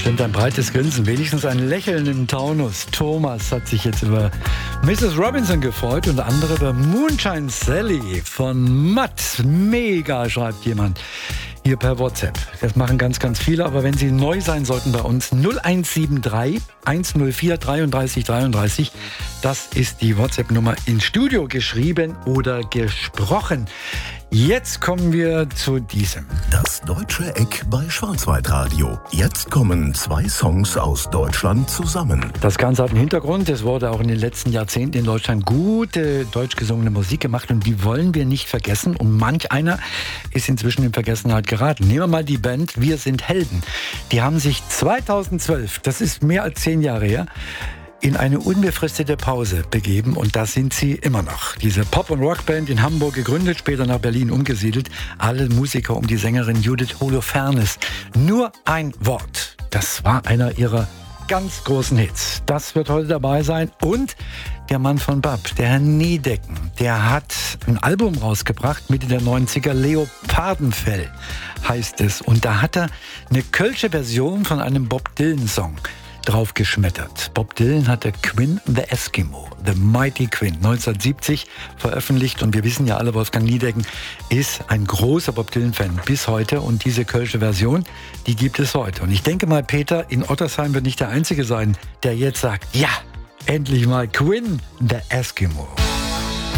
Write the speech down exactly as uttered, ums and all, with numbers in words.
Bestimmt ein breites Grinsen, wenigstens ein Lächeln im Taunus. Thomas hat sich jetzt über Misses Robinson gefreut und andere über Moonshine Sally von Matt. Mega, schreibt jemand hier per WhatsApp. Das machen ganz, ganz viele, aber wenn Sie neu sein sollten bei uns, null eins sieben drei, eins null vier, dreiunddreißig dreiunddreißig. Das ist die WhatsApp-Nummer ins Studio, geschrieben oder gesprochen. Jetzt kommen wir zu diesem. Das deutsche Eck bei Schwarzwaldradio. Jetzt kommen zwei Songs aus Deutschland zusammen. Das Ganze hat einen Hintergrund. Es wurde auch in den letzten Jahrzehnten in Deutschland gute deutsch gesungene Musik gemacht und die wollen wir nicht vergessen. Und manch einer ist inzwischen in Vergessenheit geraten. Nehmen wir mal die Band Wir sind Helden. Die haben sich zweitausendzwölf, das ist mehr als zehn Jahre her, in eine unbefristete Pause begeben und da sind sie immer noch. Diese Pop- und Rockband in Hamburg gegründet, später nach Berlin umgesiedelt. Alle Musiker um die Sängerin Judith Holofernes. Nur ein Wort. Das war einer ihrer ganz großen Hits. Das wird heute dabei sein. Und der Mann von Bab, der Herr Niedecken, der hat ein Album rausgebracht, Mitte der neunziger, Leopardenfell heißt es. Und da hat er eine kölsche Version von einem Bob Dylan-Song draufgeschmettert. Bob Dylan hatte Quinn the Eskimo, The Mighty Quinn, neunzehnhundertsiebzig veröffentlicht und wir wissen ja alle, Wolfgang Niedecken ist ein großer Bob Dylan-Fan bis heute und diese kölsche Version, die gibt es heute. Und ich denke mal, Peter in Ottersheim wird nicht der Einzige sein, der jetzt sagt, ja, endlich mal Quinn the Eskimo.